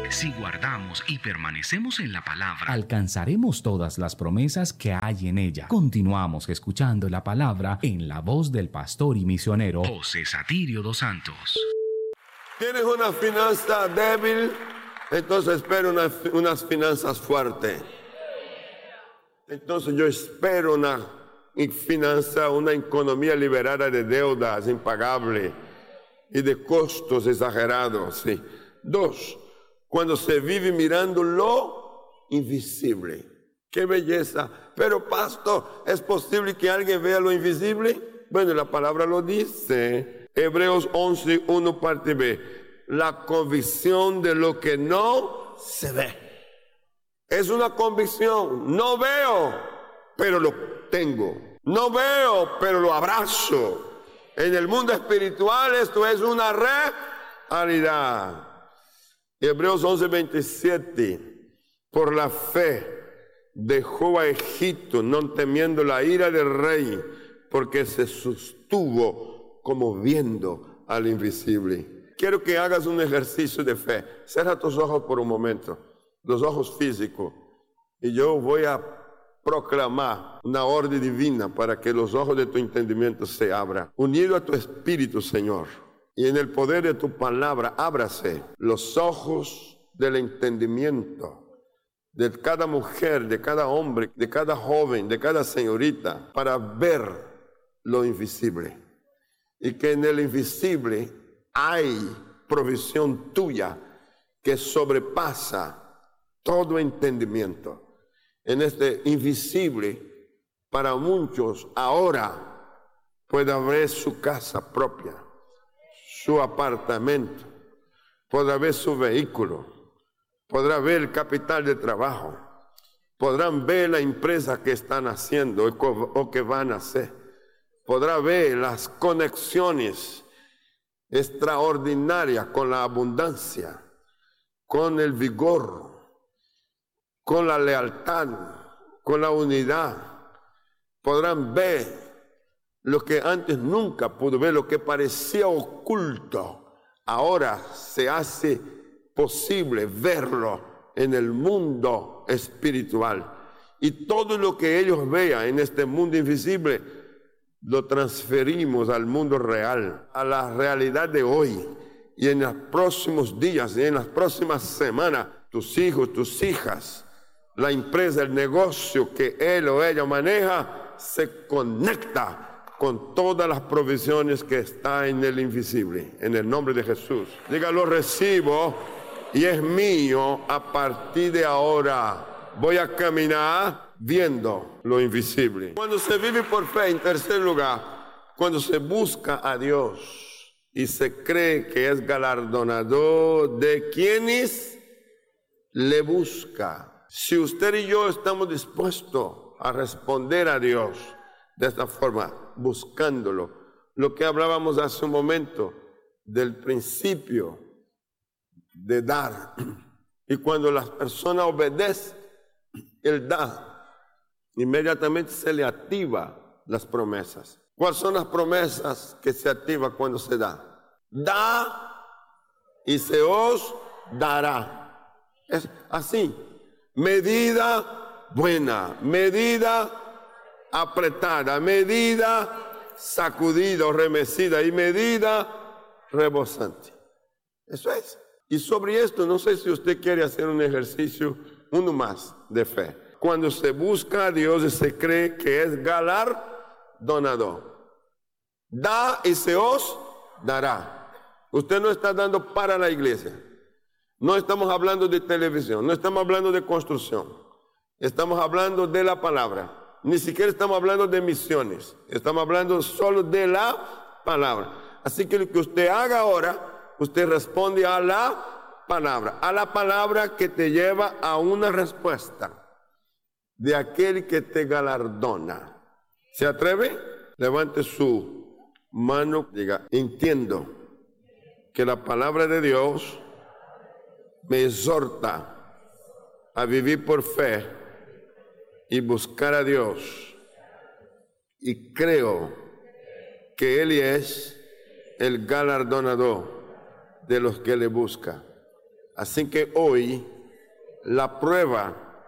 Si guardamos y permanecemos en la palabra, alcanzaremos todas las promesas que hay en ella. Continuamos escuchando la palabra en la voz del pastor y misionero José Satirio dos Santos. ¿Tienes una finanza débil? Entonces espero unas finanzas fuertes. Entonces yo espero una economía liberada de deudas impagables y de costos exagerados. Sí. 2, cuando se vive mirando lo invisible. ¡Qué belleza! Pero pastor, ¿es posible que alguien vea lo invisible? Bueno, la palabra lo dice. Hebreos 11, 1 parte B. La convicción de lo que no se ve. Es una convicción. No veo, pero lo tengo. No veo, pero lo abrazo. En el mundo espiritual esto es una realidad. Hebreos 11, 27. Por la fe dejó a Egipto, no temiendo la ira del rey, porque se sostuvo como viendo al invisible. Quiero que hagas un ejercicio de fe. Cierra tus ojos por un momento, los ojos físicos, y yo voy a proclamar una orden divina para que los ojos de tu entendimiento se abran. Unido a tu espíritu, Señor, y en el poder de tu palabra, ábrase los ojos del entendimiento de cada mujer, de cada hombre, de cada joven, de cada señorita, para ver lo invisible. Y que en el invisible hay provisión tuya que sobrepasa todo entendimiento. En este invisible, para muchos, ahora puede haber su casa propia, su apartamento, podrá ver su vehículo, podrá ver el capital de trabajo, podrán ver la empresa que están haciendo o que van a hacer, podrá ver las conexiones extraordinarias con la abundancia, con el vigor, con la lealtad, con la unidad. Podrán ver lo que antes nunca pudo ver, lo que parecía oculto, ahora se hace posible verlo en el mundo espiritual. Y todo lo que ellos vean en este mundo invisible, lo transferimos al mundo real, a la realidad de hoy. Y en los próximos días y en las próximas semanas, tus hijos, tus hijas, la empresa, el negocio que él o ella maneja, se conecta con todas las provisiones que están en el invisible. En el nombre de Jesús. Diga, lo recibo y es mío a partir de ahora. Voy a caminar viendo lo invisible. Cuando se vive por fe, en tercer lugar, cuando se busca a Dios y se cree que es galardonador de quienes le busca. Si usted y yo estamos dispuestos a responder a Dios de esta forma, buscándolo, lo que hablábamos hace un momento del principio de dar, y cuando las personas obedecen, Él da, inmediatamente se le activa las promesas. ¿Cuáles son las promesas que se activan cuando se da? Da y se os dará. Es así. Medida buena, medida apretada, medida sacudida o remecida y medida rebosante. Eso es. Y sobre esto, no sé si usted quiere hacer un ejercicio, uno más de fe. Cuando se busca a Dios y se cree que es galardonador. Da y se os dará. Usted no está dando para la iglesia. No estamos hablando de televisión, no estamos hablando de construcción. Estamos hablando de la palabra. Ni siquiera estamos hablando de misiones. Estamos hablando solo de la palabra. Así que lo que usted haga ahora, usted responde a la palabra que te lleva a una respuesta de aquel que te galardona. ¿Se atreve? Levante su mano, diga, entiendo que la palabra de Dios me exhorta a vivir por fe y buscar a Dios, y creo que Él es el galardonador de los que le buscan. Así que hoy la prueba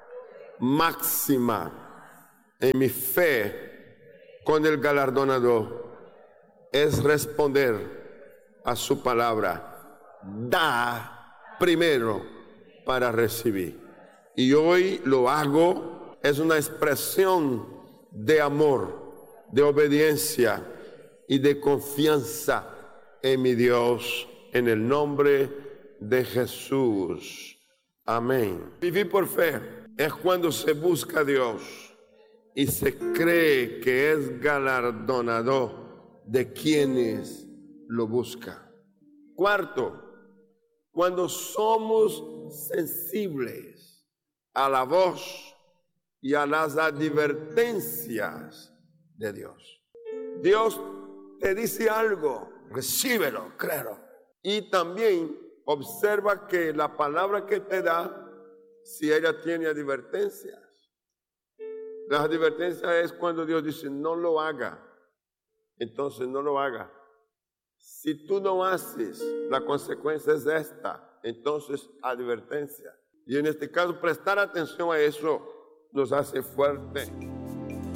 máxima en mi fe con el galardonador es responder a su palabra. Da primero para recibir. Y hoy lo hago, es una expresión de amor, de obediencia y de confianza en mi Dios, en el nombre de Jesús. Amén. Vivir por fe es cuando se busca a Dios y se cree que es galardonador de quienes lo buscan. Cuarto, cuando somos sensibles a la voz y a las advertencias de Dios. Dios te dice algo, recíbelo, créelo. Y también observa que la palabra que te da, si ella tiene advertencias. Las advertencias es cuando Dios dice, no lo haga. Entonces no lo haga. Si tú no haces, la consecuencia es esta. Entonces, advertencia. Y en este caso, prestar atención a eso nos hace fuerte.